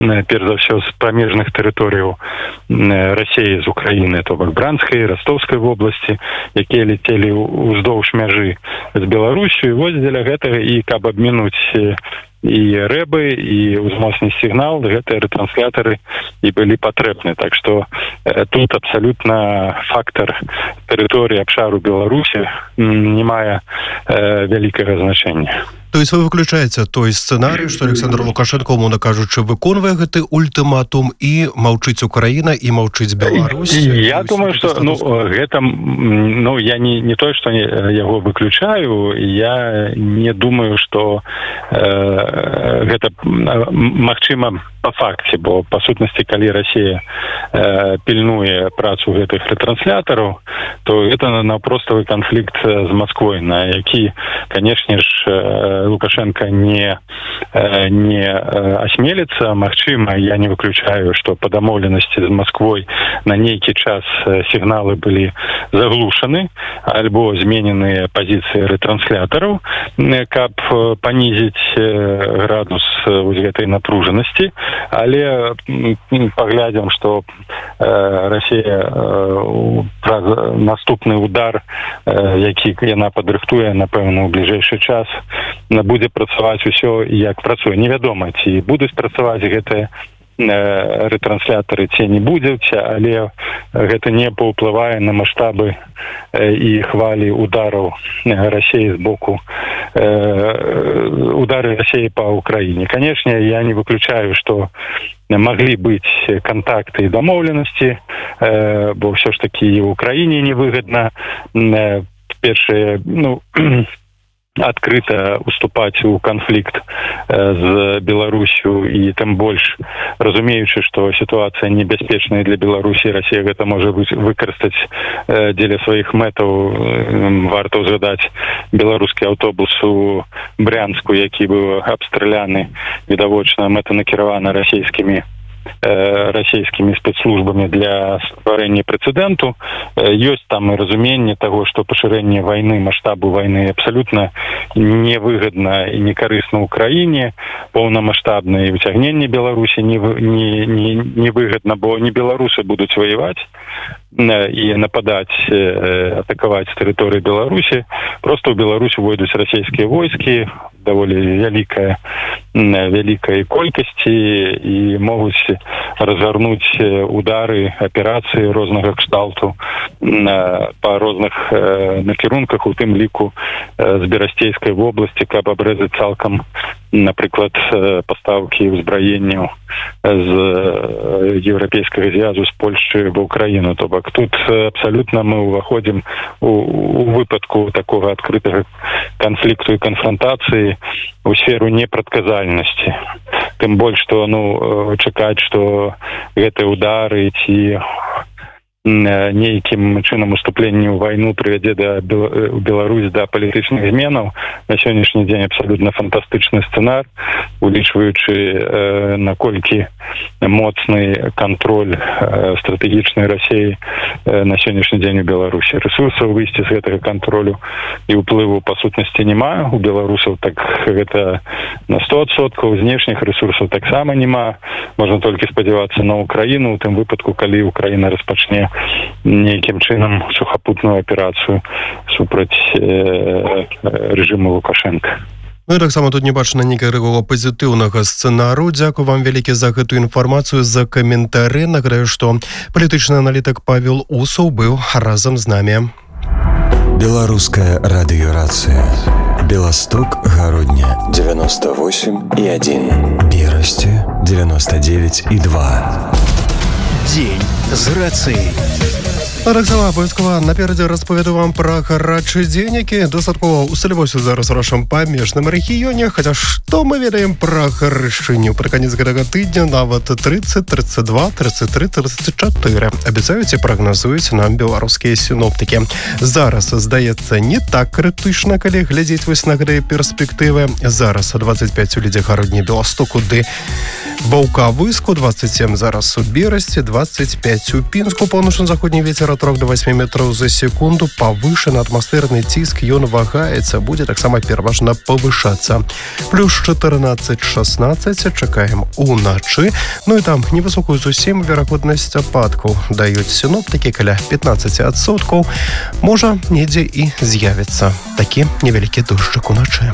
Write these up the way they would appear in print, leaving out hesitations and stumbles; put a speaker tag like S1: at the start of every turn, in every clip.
S1: перш за ўсё з памежных тэрыторыяў Расіі з Украіны, то бок Бранскай, Ростовскай вобласці, якія летелі ўздоўж мяжы з Беларусью. Вось дзеля гэтага і каб абмінуць і рэбы, і ўзмоцніць сігнал, гэтыя рэтрансляторы і былі патрэбны. Так што тут абсалютна фактар тэрыторыі абшару Беларусі не мае вялікага значэння.
S2: То есть вы выключаеце той сцэнарый, што Александр Лукашенко, умоўна кажучы, выконвае гэты ультыматум і маўчыць Украіна і маўчыць Беларусь?
S1: Я думаю, што гэта я не тое, што яго выключаю, я не думаю, што гэта магчыма па факце, бо па сутнасці, калі Расія пільнуе працу гэтых рэтранслятораў, то гэта наўпроставы канфлікт з Масквой, на які, канешне ж, Лукашенко не осмелится. Магчыма, я не выключаю, что по домовленности с Москвой на нейкі час сигналы были заглушаны альбо змененыя позиции ретрансляторов, каб понизить градус гэтай напружанасці. Але поглядим, что Россия наступны удар, які яна падрыхтуе, напэўна, у бліжэйшы час, будзе працаваць усё як працуе. Невядома, ці будуць працаваць гэтыя рэтрансляторы, ці не будуць, але гэта не паўплывае на маштабы і хвалі удараў Расіі з боку удары Расіі па Украіне. Канешне, я не выключаю, што могли быть контакты и домовленности, бо все ж таки и в Украине невыгодно першее, открыто уступать у конфликт з Беларусью, и тем больше разумеючи, что ситуация небяспечная для Беларусі, Россия гэта можа выкарыстаць дзеля сваіх мэтаў. Варта ўзгадаць беларускі аўтобус у Брянску, які быў абстраляны відавочна мэтанакіравана расійскімі спецслужбами для стварэння прэцэдэнту. Ёсць там і разуменне таго, што пашырэнне вайны, маштабу вайны абсалютна невыгадна і некарысна ўкраіне, поўнамаштабнае выцягненне Беларусі невыгадна, бо не беларусы будуць ваяваць і нападаць, атакаваць тэрыторыю Беларусі. Просто ў Беларусі увойдуць расійскія войскі даволі вялікай колькасці і могуць разгарнуць удары, аперацыі рознага кшталту па розных накірунках, у тым ліку з Берасцейскай вобласці, каб абрэзаць цалкам, напрыклад, пастаўкі ўзбраенняў з Еўрапейскага звязу з Польшчы ва Ўкраіну. То бок тут абсалютна мы ўваходзім у выпадку такога адкрытага канфлікту і канфрантацыі у сферу непрадказальнасці. Тым больш, што чакаць, што гэтыя удары ці нейкім чынам уступленне ў вайну прывядзе Беларусь да палітычных зменаў. На сённяшні дзень абсалютна фантастычны сцэнар, улічваючы наколькі моцны кантроль стратэгічнай Расіі на сённяшні дзень у Беларусі. Рэсурсаў выйсці з гэтага кантролю і ўплыву па сутнасці няма. У беларусаў так гэта на 100%, знешніх рэсурсаў таксама няма. Можна толькі спадзявацца на Украіну, у тым выпадку, калі Украіна распачне нейкім чынам сухапутную аперацыю супраць рэжыму Лукашенка.
S2: Ну і таксама тут не бачна ніякага пазітыўнага сцэнару. Дзякую вам вялікі за гэтую інфармацыю, за каментары. Нагадаю, што палітычны аналітык Павел Усаў быў разам з намі.
S3: Беларуская радыёрацыя. Беласток, Гародня 98,1, Берасці 99,2.
S4: Дзень з рацыяй.
S2: Таксама абавязкова наперадзе распавяду вам пра гарачы дзень, які дастаткова усталяваўся зараз у нашым памежным рэгіёне. Хаця што мы ведаем пра гарышыню? Пры канец гэтага тыдня нават 30, 32, 33, 34 абяцаюць і прагназуюць нам беларускія сіноптыкі. Зараз, здаецца, не так крытычна, калі глядзець вось на гэтыя перспектывы. Зараз 25 у лідзе Гародні, Беластоку ды Ваўкавыску, 27 зараз у Берасці, 25 у Пінску, паўночна-заходні вецер 3 до 8 метров за секунду. Повышен атмосферный ціск, ён вагаецца, будзе таксама пераважна павышацца. Плюс 14-16 чакаем уначы. Ну і там невысокую зусім верагоднасць ападкаў даюць синоптики, каля 15%. Можа, недзе і з'явіцца такі невялікі дожджык уначы.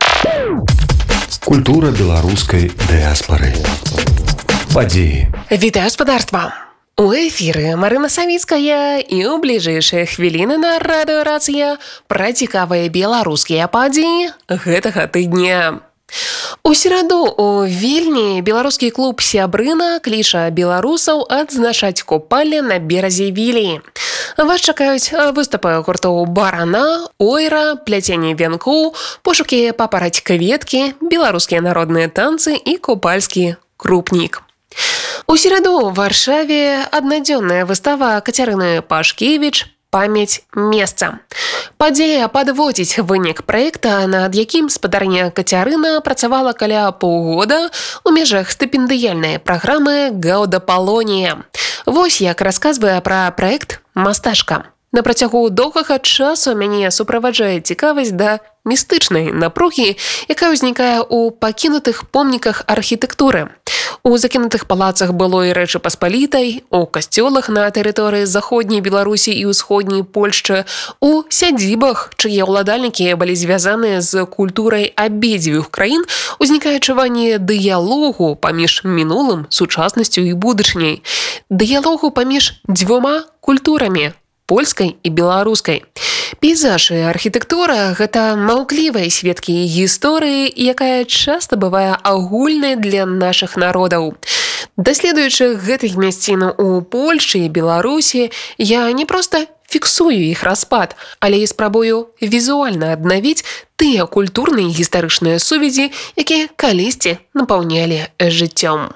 S3: Культура беларускай дыаспары. Падзеі.
S5: Вітаю, спадарства! У эфіры Марына Савіцкая і ў бліжэйшыя хвіліны на радыёрацыя пра цікавыя беларускія падзеі гэтага тыдня. У сераду у Вільні беларускі клуб «Сябрына» кліча беларусаў адзначаць купалле на беразе Вілі. Вас чакаюць выступы гуртоў «Барана», «Ойра», «Пляценне вянкоў», пошукі папараць кветкі, беларускія народныя танцы і купальскі крупнік. У сераду ў Варшаве аднадзённая выстава Кацярыны Пашкевіч «Памяць месца». Падзея падводзіць вынік праекта, над якім спадарня Кацярына працавала каля паўгода ў межах стыпендыяльнай праграмы «Гауда Палонія». Вось як расказвае пра праект мастачка. На працягу доўгага часу мяне суправаджае цікавасць да містычнай напругі, якая ўзнікае ў пакінутых помніках архітэктуры. У закінутых палацах былой Рэчы Паспалітай, у касцёлах на тэрыторыі заходняй Беларусі і ўсходняй Польшчы, у сядзібах, чые ўладальнікі былі звязаны з культурай абедзвюх краін, узнікае адчуванне дыялогу паміж мінулым, сучаснасцю і будучыняй. Дыялогу паміж дзвюма культурамі, польскай і беларускай. Пейзаж і архітэктура – гэта маўклівыя сведкі гісторыі, якая часта бывае агульнай для нашых народаў. Даследуючы гэтых мясцін у Польшчы і Беларусі, я не проста фіксую іх распад, але і спрабую візуальна аднавіць тыя культурныя і гістарычныя сувязі, якія калісьці напаўнялі жыццём.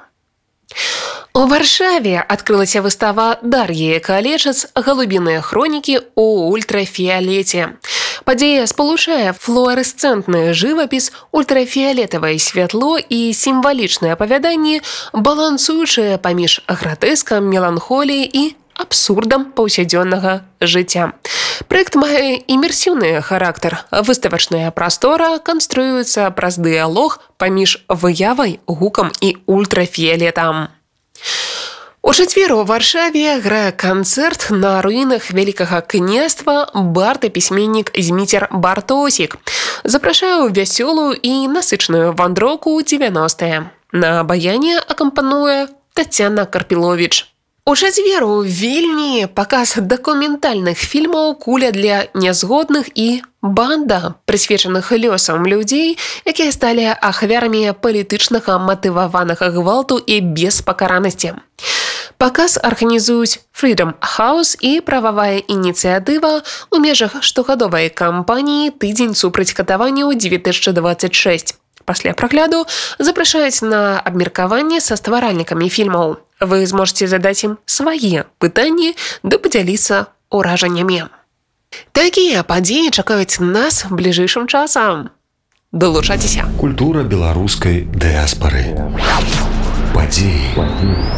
S5: У Варшаве адкрылася выстава Дар'і Калечац «Галубіныя хронікі ў ультрафіялеце». Падзея спалучае флуарэсцэнтны жывапіс, ультрафіялетавае святло і сімвалічныя апавяданні, балансуючыя паміж гратэскам, меланхоліяй і абсурдам паўсядзённага жыцця. Праект мае імерсіўны характар. Выставачная прастора канструюецца праз дыялог паміж выявай, гукам і ультрафіялетам. У чацвер у Варшаве грае канцэрт на руінах Вялікага княства бард і пісьменнік Зміцер Бартосік. Запрашаю вясёлую і насычную вандроўку ў 90-е. На баяне акампануе Тацяна Карпіловіч. У чацвер у Вільні паказ дакументальных фільмаў «Куля для нязгодных» і «Банда», прысвечаных лёсам людзей, якія сталі ахвярамі палітычнага матываванага гвалту і беспакаранасці. Паказ арганізуюць Freedom House і прававая ініцыятыва ў межах штогадовай кампаніі «Тыдзень супраць катаванняў 2026». Пасля прагляду запрашаюць на абмеркаванне са стваральнікамі фільмаў. Вы зможаце задаць ім свае пытанні ды падзяліцца ўражаннямі. Такія падзеі чакаюць нас бліжэйшым часам. Далучайцеся.
S3: Культура беларускай дыаспары. Падзеі.